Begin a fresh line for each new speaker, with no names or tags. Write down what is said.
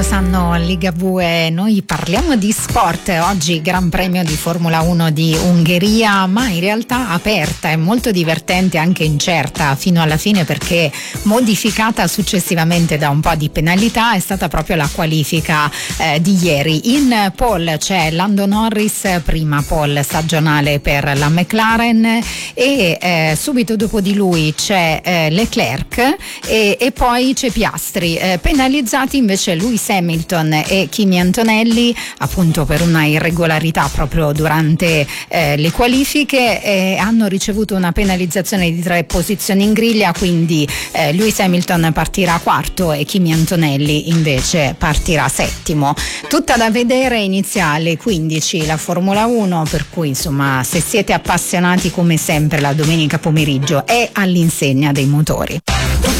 sanno Ligabue, noi parliamo di sport. Oggi Gran Premio di Formula 1 di Ungheria, ma in realtà aperta e molto divertente, anche incerta fino alla fine, perché modificata successivamente da un po' di penalità è stata proprio la qualifica di ieri. In pole c'è Lando Norris, prima pole stagionale per la McLaren, e subito dopo di lui c'è Leclerc e poi c'è Piastri. Penalizzati invece Lewis Hamilton e Kimi Antonelli, appunto per una irregolarità proprio durante le qualifiche, hanno ricevuto una penalizzazione di 3 posizioni in griglia, quindi Lewis Hamilton partirà quarto e Kimi Antonelli invece partirà settimo. Tutta da vedere, iniziale 15 la Formula 1, per cui insomma, se siete appassionati, come sempre la domenica pomeriggio è all'insegna dei motori.